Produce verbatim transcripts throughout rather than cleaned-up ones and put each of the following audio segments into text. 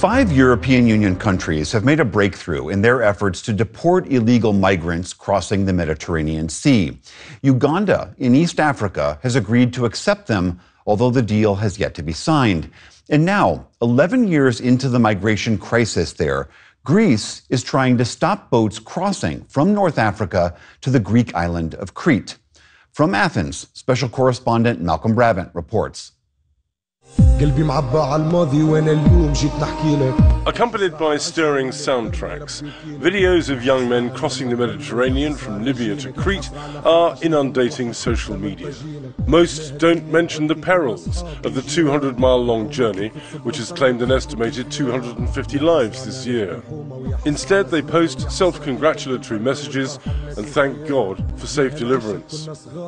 Five European Union countries have made a breakthrough in their efforts to deport illegal migrants crossing the Mediterranean Sea. Uganda in East Africa has agreed to accept them, although the deal has yet to be signed. And now, eleven years into the migration crisis there, Greece is trying to stop boats crossing from North Africa to the Greek island of Crete. From Athens, special correspondent Malcolm Brabant reports. Accompanied by stirring soundtracks, videos of young men crossing the Mediterranean from Libya to Crete are inundating social media. Most don't mention the perils of the two hundred mile long journey, which has claimed an estimated two hundred fifty lives this year. Instead, they post self-congratulatory messages and thank God for safe deliverance.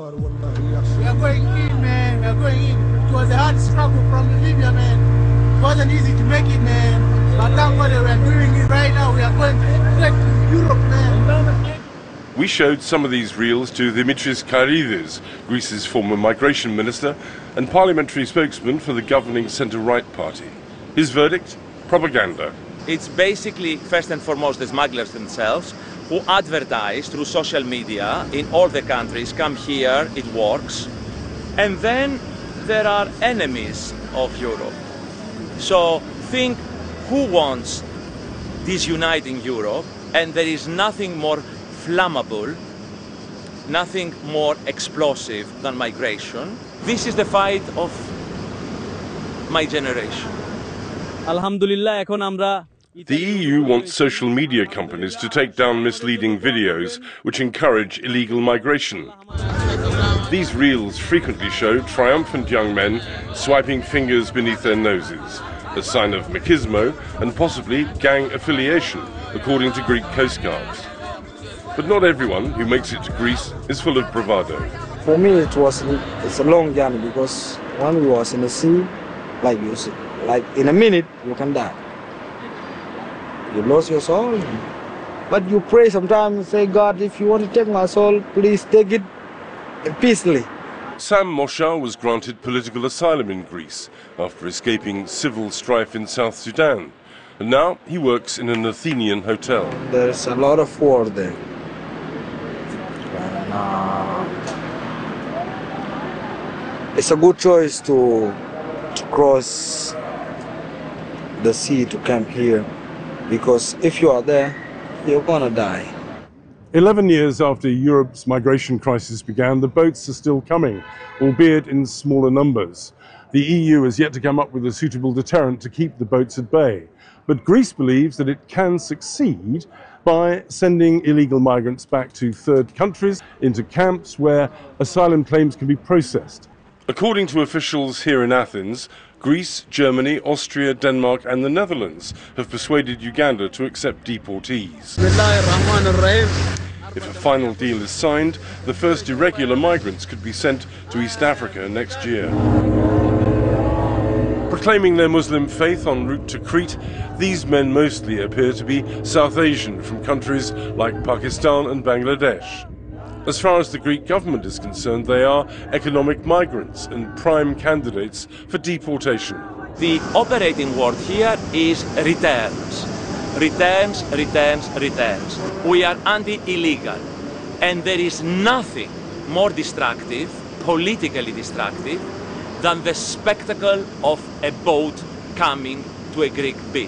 We are going in, man. We are going in. It was a hard struggle from Libya, man. It wasn't easy to make it, man. But thank God we are doing it right now. We are going straight to Europe, man. We showed some of these reels to Dimitris Karidis, Greece's former migration minister and parliamentary spokesman for the governing centre-right party. His verdict? Propaganda. It's basically, first and foremost, the smugglers themselves who advertise through social media in all the countries, come here, it works. And then there are enemies of Europe. So think who wants disuniting Europe, and there is nothing more flammable, nothing more explosive than migration. This is the fight of my generation. Alhamdulillah, ekhon amra. The E U wants social media companies to take down misleading videos which encourage illegal migration. These reels frequently show triumphant young men swiping fingers beneath their noses, a sign of machismo and possibly gang affiliation, according to Greek coast guards. But not everyone who makes it to Greece is full of bravado. For me, it was it's a long journey because when we was in the sea, like you see, like in a minute you can die. You lost your soul, but you pray sometimes and say, God, if you want to take my soul, please take it peacefully. Sam Mosha was granted political asylum in Greece after escaping civil strife in South Sudan. And now he works in an Athenian hotel. There's a lot of war there. And, uh, it's a good choice to, to cross the sea to come here. Because if you are there, you're gonna die. Eleven years after Europe's migration crisis began, the boats are still coming, albeit in smaller numbers. The E U has yet to come up with a suitable deterrent to keep the boats at bay. But Greece believes that it can succeed by sending illegal migrants back to third countries, into camps where asylum claims can be processed. According to officials here in Athens, Greece, Germany, Austria, Denmark and the Netherlands have persuaded Uganda to accept deportees. If a final deal is signed, the first irregular migrants could be sent to East Africa next year. Proclaiming their Muslim faith en route to Crete, these men mostly appear to be South Asian from countries like Pakistan and Bangladesh. As far as the Greek government is concerned, they are economic migrants and prime candidates for deportation. The operating word here is returns. Returns, returns, returns. We are anti-illegal. And there is nothing more destructive, politically destructive, than the spectacle of a boat coming to a Greek beach.